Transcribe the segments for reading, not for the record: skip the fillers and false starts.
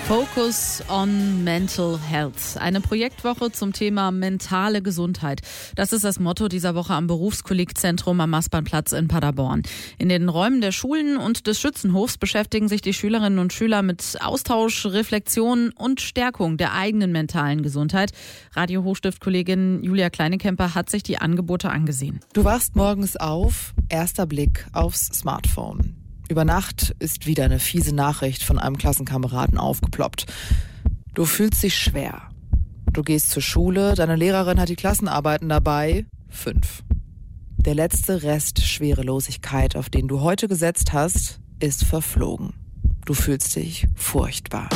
Focus on Mental Health. Eine Projektwoche zum Thema mentale Gesundheit. Das ist das Motto dieser Woche am Berufskollegzentrum am Maspernplatz in Paderborn. In den Räumen der Schulen und des Schützenhofs beschäftigen sich die Schülerinnen und Schüler mit Austausch, Reflexion und Stärkung der eigenen mentalen Gesundheit. Radio Hochstift-Kollegin Julia Kleinekemper hat sich die Angebote angesehen. Du wachst morgens auf, erster Blick aufs Smartphone. Über Nacht ist wieder eine fiese Nachricht von einem Klassenkameraden aufgeploppt. Du fühlst dich schwer. Du gehst zur Schule, deine Lehrerin hat die Klassenarbeiten dabei. 5. Der letzte Rest Schwerelosigkeit, auf den du heute gesetzt hast, ist verflogen. Du fühlst dich furchtbar.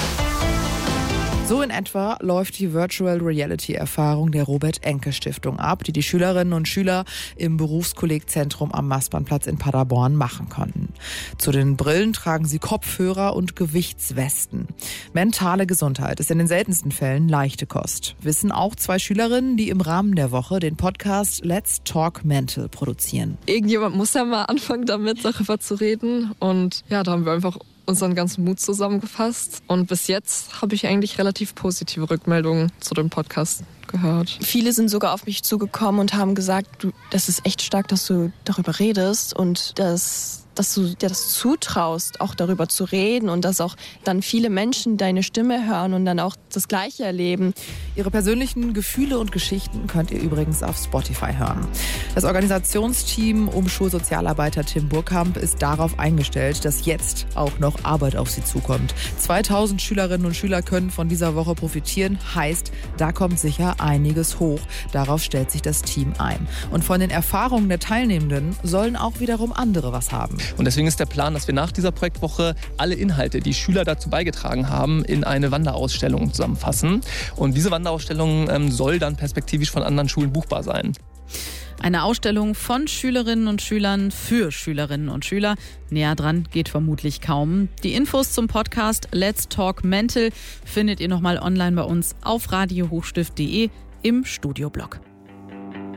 So in etwa läuft die Virtual Reality Erfahrung der Robert-Enke-Stiftung ab, die Schülerinnen und Schüler im Berufskollegzentrum am Maspernplatz in Paderborn machen konnten. Zu den Brillen tragen sie Kopfhörer und Gewichtswesten. Mentale Gesundheit ist in den seltensten Fällen leichte Kost. Wissen auch 2 Schülerinnen, die im Rahmen der Woche den Podcast Let's Talk Mental produzieren. Irgendjemand muss ja mal anfangen, damit darüber zu reden. Und ja, da haben wir einfach unseren ganzen Mut zusammengefasst. Und bis jetzt habe ich eigentlich relativ positive Rückmeldungen zu dem Podcast gehört. Viele sind sogar auf mich zugekommen und haben gesagt, das ist echt stark, dass du darüber redest und dass du dir das zutraust, auch darüber zu reden und dass auch dann viele Menschen deine Stimme hören und dann auch das Gleiche erleben. Ihre persönlichen Gefühle und Geschichten könnt ihr übrigens auf Spotify hören. Das Organisationsteam um Schulsozialarbeiter Tim Burkamp ist darauf eingestellt, dass jetzt auch noch Arbeit auf sie zukommt. 2000 Schülerinnen und Schüler können von dieser Woche profitieren. Heißt, da kommt sicher einiges hoch. Darauf stellt sich das Team ein. Und von den Erfahrungen der Teilnehmenden sollen auch wiederum andere was haben. Und deswegen ist der Plan, dass wir nach dieser Projektwoche alle Inhalte, die Schüler dazu beigetragen haben, in eine Wanderausstellung zusammenfassen. Und diese Wanderausstellung soll dann perspektivisch von anderen Schulen buchbar sein. Eine Ausstellung von Schülerinnen und Schülern für Schülerinnen und Schüler. Näher dran geht vermutlich kaum. Die Infos zum Podcast Let's Talk Mental findet ihr nochmal online bei uns auf radiohochstift.de im Studioblog.